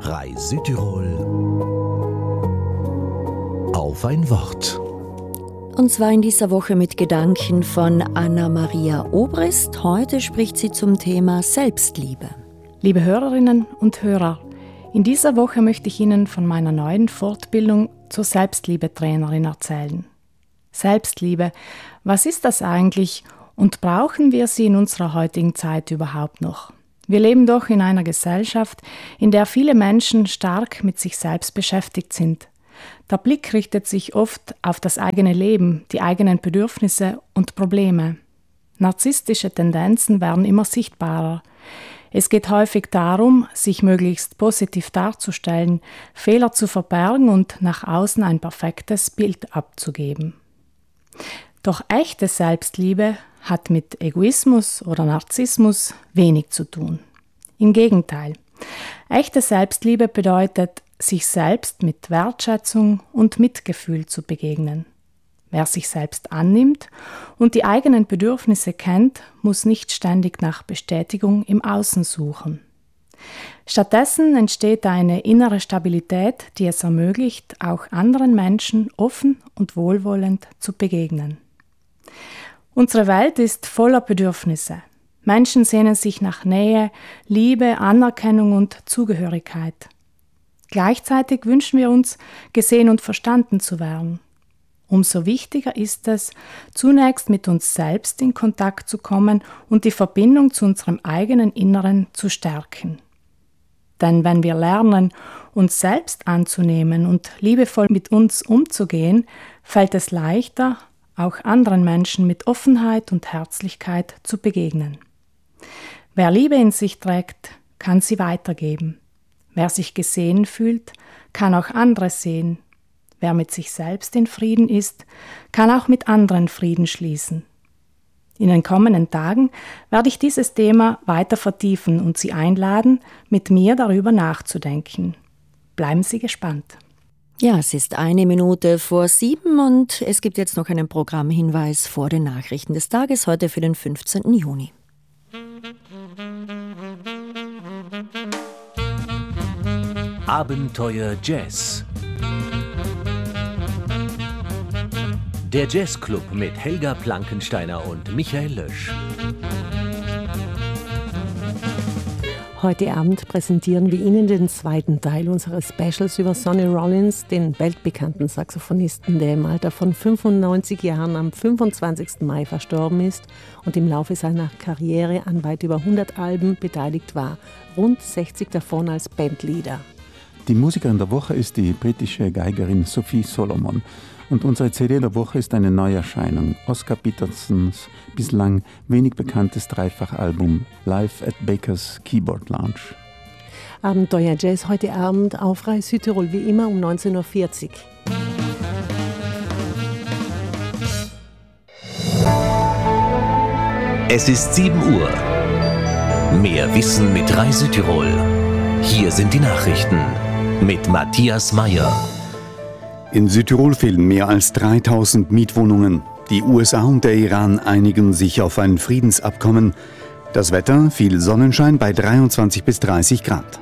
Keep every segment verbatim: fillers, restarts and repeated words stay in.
R A I Südtirol auf ein Wort. Und zwar in dieser Woche mit Gedanken von Anna-Maria Obrist. Heute spricht sie zum Thema Selbstliebe. Liebe Hörerinnen und Hörer, in dieser Woche möchte ich Ihnen von meiner neuen Fortbildung zur Selbstliebetrainerin erzählen. Selbstliebe, was ist das eigentlich und brauchen wir sie in unserer heutigen Zeit überhaupt noch? Wir leben doch in einer Gesellschaft, in der viele Menschen stark mit sich selbst beschäftigt sind. Der Blick richtet sich oft auf das eigene Leben, die eigenen Bedürfnisse und Probleme. Narzisstische Tendenzen werden immer sichtbarer. Es geht häufig darum, sich möglichst positiv darzustellen, Fehler zu verbergen und nach außen ein perfektes Bild abzugeben. Doch echte Selbstliebe hat mit Egoismus oder Narzissmus wenig zu tun. Im Gegenteil, echte Selbstliebe bedeutet, sich selbst mit Wertschätzung und Mitgefühl zu begegnen. Wer sich selbst annimmt und die eigenen Bedürfnisse kennt, muss nicht ständig nach Bestätigung im Außen suchen. Stattdessen entsteht eine innere Stabilität, die es ermöglicht, auch anderen Menschen offen und wohlwollend zu begegnen. Unsere Welt ist voller Bedürfnisse. Menschen sehnen sich nach Nähe, Liebe, Anerkennung und Zugehörigkeit. Gleichzeitig wünschen wir uns, gesehen und verstanden zu werden. Umso wichtiger ist es, zunächst mit uns selbst in Kontakt zu kommen und die Verbindung zu unserem eigenen Inneren zu stärken. Denn wenn wir lernen, uns selbst anzunehmen und liebevoll mit uns umzugehen, fällt es leichter, auch anderen Menschen mit Offenheit und Herzlichkeit zu begegnen. Wer Liebe in sich trägt, kann sie weitergeben. Wer sich gesehen fühlt, kann auch andere sehen. Wer mit sich selbst in Frieden ist, kann auch mit anderen Frieden schließen. In den kommenden Tagen werde ich dieses Thema weiter vertiefen und Sie einladen, mit mir darüber nachzudenken. Bleiben Sie gespannt. Ja, es ist eine Minute vor sieben und es gibt jetzt noch einen Programmhinweis vor den Nachrichten des Tages, heute für den fünfzehnten Juni. Abenteuer Jazz. Der Jazzclub mit Helga Plankensteiner und Michael Lösch. Heute Abend präsentieren wir Ihnen den zweiten Teil unseres Specials über Sonny Rollins, den weltbekannten Saxophonisten, der im Alter von fünfundneunzig Jahren am fünfundzwanzigsten Mai verstorben ist und im Laufe seiner Karriere an weit über hundert Alben beteiligt war, rund sechzig davon als Bandleader. Die Musikerin der Woche ist die britische Geigerin Sophie Solomon. Und unsere C D der Woche ist eine Neuerscheinung. Oscar Petersons bislang wenig bekanntes Dreifachalbum Live at Baker's Keyboard Lounge. Abenteuer Jazz heute Abend auf R A I Südtirol wie immer um neunzehn Uhr vierzig. Es ist sieben Uhr. Mehr Wissen mit R A I Südtirol. Hier sind die Nachrichten mit Matthias Meyer. In Südtirol fehlen mehr als dreitausend Mietwohnungen. Die U S A und der Iran einigen sich auf ein Friedensabkommen. Das Wetter, viel Sonnenschein bei dreiundzwanzig bis dreißig Grad.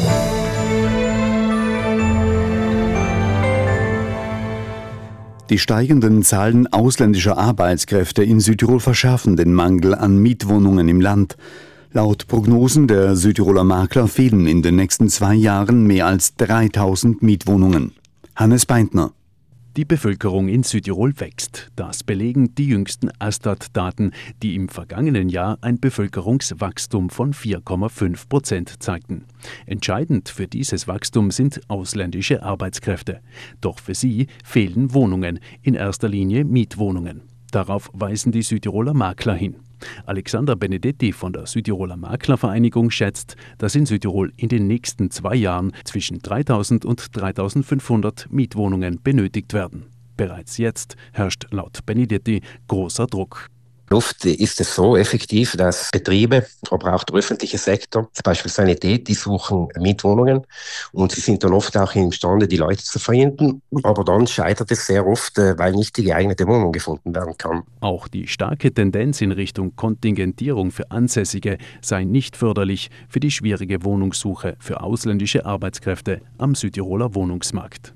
Die steigenden Zahlen ausländischer Arbeitskräfte in Südtirol verschärfen den Mangel an Mietwohnungen im Land. Laut Prognosen der Südtiroler Makler fehlen in den nächsten zwei Jahren mehr als dreitausend Mietwohnungen. Hannes Beintner. Die Bevölkerung in Südtirol wächst. Das belegen die jüngsten Astat-Daten, die im vergangenen Jahr ein Bevölkerungswachstum von vier Komma fünf Prozent zeigten. Entscheidend für dieses Wachstum sind ausländische Arbeitskräfte. Doch für sie fehlen Wohnungen, in erster Linie Mietwohnungen. Darauf weisen die Südtiroler Makler hin. Alexander Benedetti von der Südtiroler Maklervereinigung schätzt, dass in Südtirol in den nächsten zwei Jahren zwischen dreitausend und dreitausendfünfhundert Mietwohnungen benötigt werden. Bereits jetzt herrscht laut Benedetti großer Druck. Oft ist es so effektiv, dass Betriebe, aber auch der öffentliche Sektor, zum Beispiel Sanität, die suchen Mietwohnungen und sie sind dann oft auch imstande, die Leute zu finden. Aber dann scheitert es sehr oft, weil nicht die geeignete Wohnung gefunden werden kann. Auch die starke Tendenz in Richtung Kontingentierung für Ansässige sei nicht förderlich für die schwierige Wohnungssuche für ausländische Arbeitskräfte am Südtiroler Wohnungsmarkt.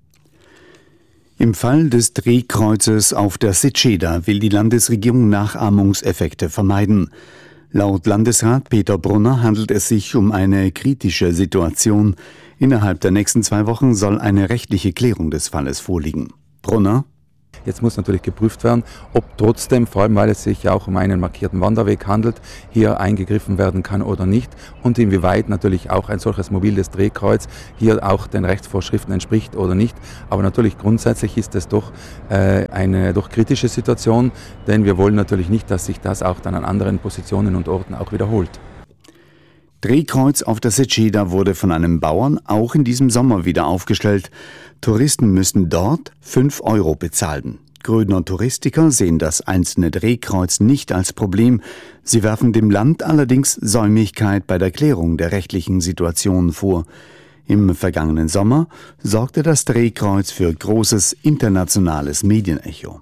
Im Fall des Drehkreuzes auf der Seceda will die Landesregierung Nachahmungseffekte vermeiden. Laut Landesrat Peter Brunner handelt es sich um eine kritische Situation. Innerhalb der nächsten zwei Wochen soll eine rechtliche Klärung des Falles vorliegen. Brunner: Jetzt muss natürlich geprüft werden, ob trotzdem, vor allem weil es sich auch um einen markierten Wanderweg handelt, hier eingegriffen werden kann oder nicht und inwieweit natürlich auch ein solches mobiles Drehkreuz hier auch den Rechtsvorschriften entspricht oder nicht. Aber natürlich grundsätzlich ist es doch äh, eine doch kritische Situation, denn wir wollen natürlich nicht, dass sich das auch dann an anderen Positionen und Orten auch wiederholt. Drehkreuz auf der Seceda wurde von einem Bauern auch in diesem Sommer wieder aufgestellt. Touristen müssen dort fünf Euro bezahlen. Grödner Touristiker sehen das einzelne Drehkreuz nicht als Problem. Sie werfen dem Land allerdings Säumigkeit bei der Klärung der rechtlichen Situation vor. Im vergangenen Sommer sorgte das Drehkreuz für großes internationales Medienecho.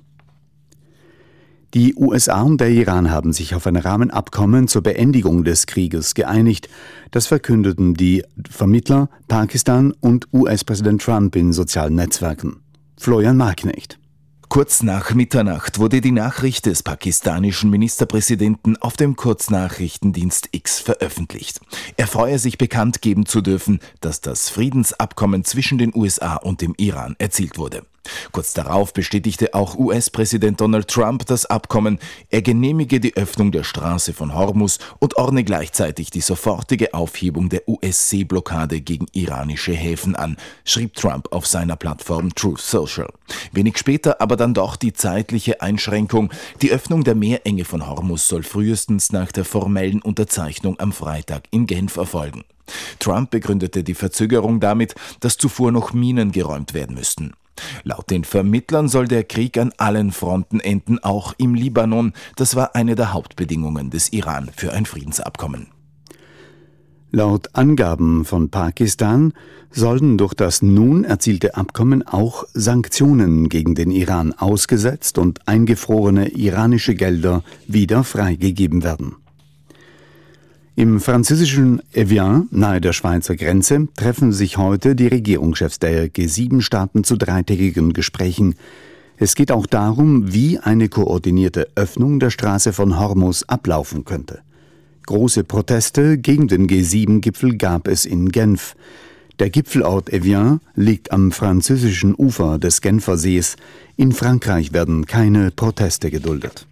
Die U S A und der Iran haben sich auf ein Rahmenabkommen zur Beendigung des Krieges geeinigt. Das verkündeten die Vermittler Pakistan und U S-Präsident Trump in sozialen Netzwerken. Florian Marknecht. Kurz nach Mitternacht wurde die Nachricht des pakistanischen Ministerpräsidenten auf dem Kurznachrichtendienst X veröffentlicht. Er freue sich, bekannt geben zu dürfen, dass das Friedensabkommen zwischen den U S A und dem Iran erzielt wurde. Kurz darauf bestätigte auch U S-Präsident Donald Trump das Abkommen. Er genehmige die Öffnung der Straße von Hormuz und ordne gleichzeitig die sofortige Aufhebung der U S-Seeblockade gegen iranische Häfen an, schrieb Trump auf seiner Plattform Truth Social. Wenig später aber dann doch die zeitliche Einschränkung. Die Öffnung der Meerenge von Hormuz soll frühestens nach der formellen Unterzeichnung am Freitag in Genf erfolgen. Trump begründete die Verzögerung damit, dass zuvor noch Minen geräumt werden müssten. Laut den Vermittlern soll der Krieg an allen Fronten enden, auch im Libanon. Das war eine der Hauptbedingungen des Iran für ein Friedensabkommen. Laut Angaben von Pakistan sollten durch das nun erzielte Abkommen auch Sanktionen gegen den Iran ausgesetzt und eingefrorene iranische Gelder wieder freigegeben werden. Im französischen Evian, nahe der Schweizer Grenze, treffen sich heute die Regierungschefs der G sieben Staaten zu dreitägigen Gesprächen. Es geht auch darum, wie eine koordinierte Öffnung der Straße von Hormuz ablaufen könnte. Große Proteste gegen den G sieben Gipfel gab es in Genf. Der Gipfelort Evian liegt am französischen Ufer des Genfersees. In Frankreich werden keine Proteste geduldet.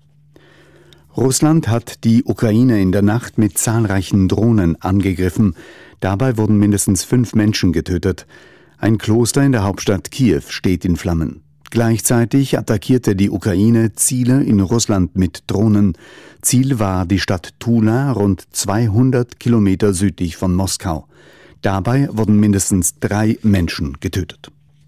Russland hat die Ukraine in der Nacht mit zahlreichen Drohnen angegriffen. Dabei wurden mindestens fünf Menschen getötet. Ein Kloster in der Hauptstadt Kiew steht in Flammen. Gleichzeitig attackierte die Ukraine Ziele in Russland mit Drohnen. Ziel war die Stadt Tula, rund zweihundert Kilometer südlich von Moskau. Dabei wurden mindestens drei Menschen getötet.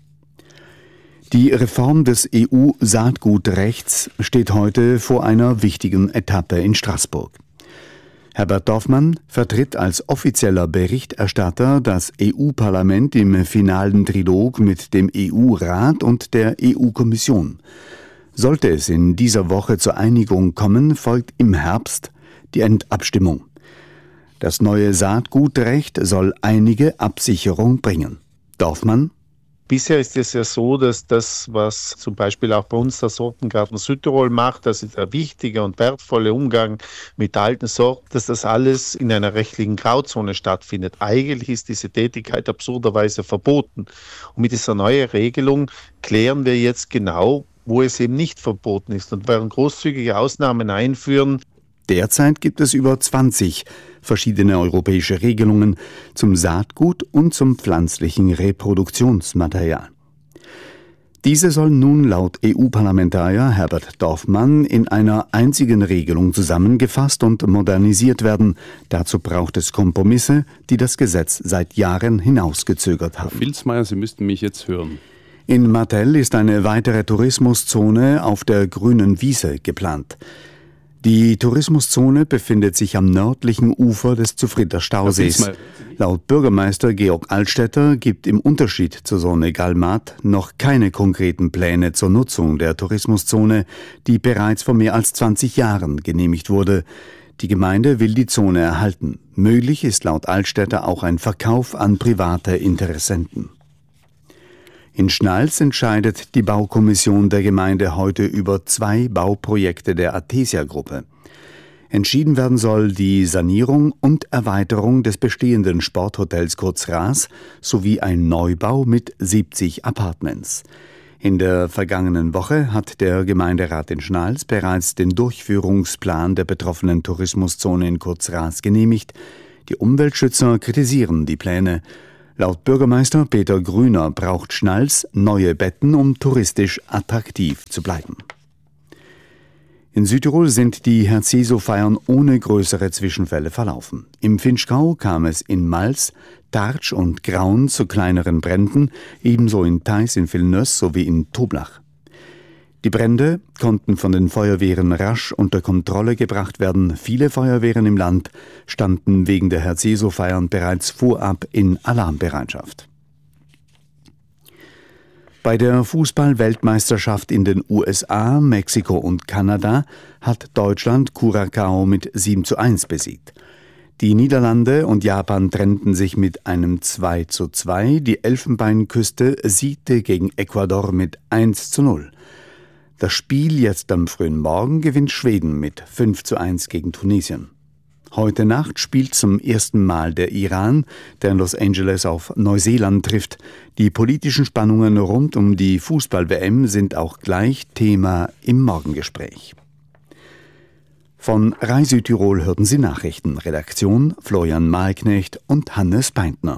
Die Reform des E U-Saatgutrechts steht heute vor einer wichtigen Etappe in Straßburg. Herbert Dorfmann vertritt als offizieller Berichterstatter das E U-Parlament im finalen Trilog mit dem E U-Rat und der E U-Kommission. Sollte es in dieser Woche zur Einigung kommen, folgt im Herbst die Endabstimmung. Das neue Saatgutrecht soll einige Absicherung bringen. Dorfmann: Bisher ist es ja so, dass das, was zum Beispiel auch bei uns der Sortengarten Südtirol macht, also der wichtige und wertvolle Umgang mit alten Sorten, dass das alles in einer rechtlichen Grauzone stattfindet. Eigentlich ist diese Tätigkeit absurderweise verboten. Und mit dieser neuen Regelung klären wir jetzt genau, wo es eben nicht verboten ist und werden großzügige Ausnahmen einführen. Derzeit gibt es über zwanzig verschiedene europäische Regelungen zum Saatgut und zum pflanzlichen Reproduktionsmaterial. Diese sollen nun laut E U-Parlamentarier Herbert Dorfmann in einer einzigen Regelung zusammengefasst und modernisiert werden. Dazu braucht es Kompromisse, die das Gesetz seit Jahren hinausgezögert haben. Herr Filzmeier, Sie müssten mich jetzt hören. In Martel ist eine weitere Tourismuszone auf der grünen Wiese geplant. Die Tourismuszone befindet sich am nördlichen Ufer des Zufrieder Stausees. Laut Bürgermeister Georg Altstädter gibt im Unterschied zur Zone Galmat noch keine konkreten Pläne zur Nutzung der Tourismuszone, die bereits vor mehr als zwanzig Jahren genehmigt wurde. Die Gemeinde will die Zone erhalten. Möglich ist laut Altstädter auch ein Verkauf an private Interessenten. In Schnals entscheidet die Baukommission der Gemeinde heute über zwei Bauprojekte der Athesia-Gruppe. Entschieden werden soll die Sanierung und Erweiterung des bestehenden Sporthotels Kurzras sowie ein Neubau mit siebzig Apartments. In der vergangenen Woche hat der Gemeinderat in Schnals bereits den Durchführungsplan der betroffenen Tourismuszone in Kurzras genehmigt. Die Umweltschützer kritisieren die Pläne. Laut Bürgermeister Peter Grüner braucht Schnals neue Betten, um touristisch attraktiv zu bleiben. In Südtirol sind die Herz-Jesu-Feiern ohne größere Zwischenfälle verlaufen. Im Vinschgau kam es in Mals, Tartsch und Graun zu kleineren Bränden, ebenso in Theis in Villeneuve sowie in Toblach. Die Brände konnten von den Feuerwehren rasch unter Kontrolle gebracht werden. Viele Feuerwehren im Land standen wegen der Herz-Jesu-Feiern bereits vorab in Alarmbereitschaft. Bei der Fußball-Weltmeisterschaft in den U S A, Mexiko und Kanada hat Deutschland Curaçao mit sieben zu eins besiegt. Die Niederlande und Japan trennten sich mit einem zwei zu zwei. Die Elfenbeinküste siegte gegen Ecuador mit eins zu null. Das Spiel jetzt am frühen Morgen gewinnt Schweden mit fünf zu eins gegen Tunesien. Heute Nacht spielt zum ersten Mal der Iran, der in Los Angeles auf Neuseeland trifft. Die politischen Spannungen rund um die Fußball-W M sind auch gleich Thema im Morgengespräch. Von Rai Südtirol hörten Sie Nachrichten. Redaktion Florian Mahlknecht und Hannes Beintner.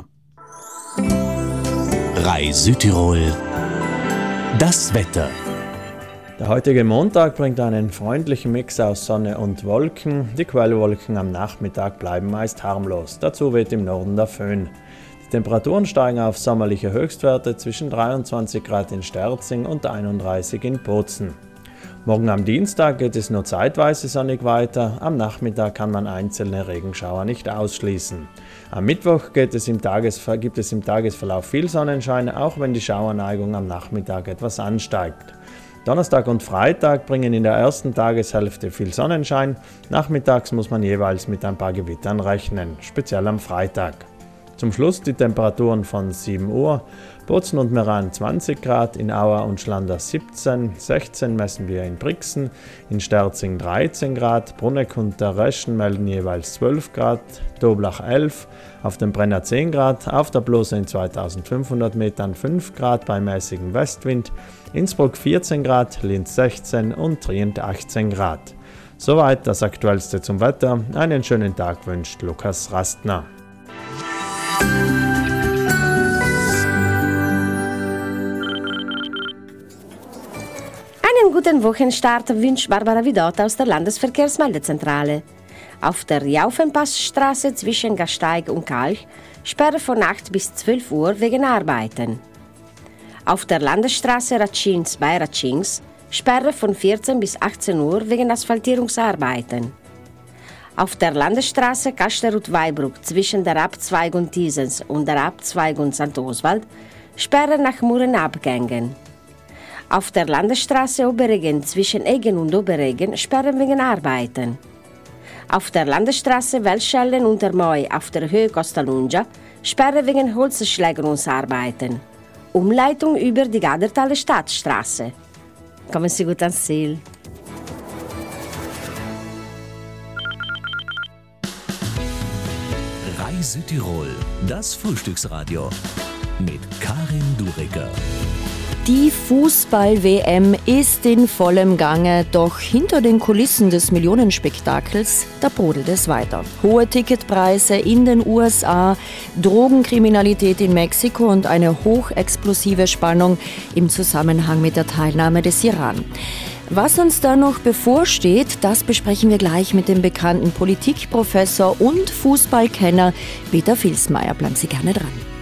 Rai Südtirol. Das Wetter. Der heutige Montag bringt einen freundlichen Mix aus Sonne und Wolken. Die Quellwolken am Nachmittag bleiben meist harmlos. Dazu weht im Norden der Föhn. Die Temperaturen steigen auf sommerliche Höchstwerte zwischen dreiundzwanzig Grad in Sterzing und einunddreißig in Bozen. Morgen am Dienstag geht es nur zeitweise sonnig weiter. Am Nachmittag kann man einzelne Regenschauer nicht ausschließen. Am Mittwoch geht es im Tagesver- gibt es im Tagesverlauf viel Sonnenschein, auch wenn die Schauerneigung am Nachmittag etwas ansteigt. Donnerstag und Freitag bringen in der ersten Tageshälfte viel Sonnenschein. Nachmittags muss man jeweils mit ein paar Gewittern rechnen, speziell am Freitag. Zum Schluss die Temperaturen von sieben Uhr. Bozen und Meran zwanzig Grad, in Auer und Schlander siebzehn, sechzehn messen wir in Brixen, in Sterzing dreizehn Grad, Brunneck und der Reschen melden jeweils zwölf Grad, Toblach elf, auf dem Brenner zehn Grad, auf der Blose in zweitausendfünfhundert Metern fünf Grad bei mäßigem Westwind, Innsbruck vierzehn Grad, Linz sechzehn und Trient achtzehn Grad. Soweit das Aktuellste zum Wetter. Einen schönen Tag wünscht Lukas Rastner. Einen guten Wochenstart wünscht Barbara Vidot aus der Landesverkehrsmeldezentrale. Auf der Jaufenpassstraße zwischen Gasteig und Kalch Sperre von acht bis zwölf Uhr wegen Arbeiten. Auf der Landesstraße Ratschins bei Ratschins Sperre von vierzehn bis achtzehn Uhr wegen Asphaltierungsarbeiten. Auf der Landesstraße Kasterud-Weibruck zwischen der Abzweigung Thiesens und der Abzweigung Sankt Oswald Sperre nach Murenabgängen. Auf der Landesstraße Oberregen zwischen Egen und Oberregen Sperre wegen Arbeiten. Auf der Landesstraße Welschellen und der Moi auf der Höhe Costalunga Sperre wegen Holzschlägerungsarbeiten. Umleitung über die Gadertaler Stadtstraße. Kommen Sie gut ans Ziel. Rai Südtirol, das Frühstücksradio mit Karin Duricker. Die Fußball-W M ist in vollem Gange, doch hinter den Kulissen des Millionenspektakels, da brodelt es weiter. Hohe Ticketpreise in den U S A, Drogenkriminalität in Mexiko und eine hochexplosive Spannung im Zusammenhang mit der Teilnahme des Iran. Was uns da noch bevorsteht, das besprechen wir gleich mit dem bekannten Politikprofessor und Fußballkenner Peter Vilsmeier. Bleiben Sie gerne dran.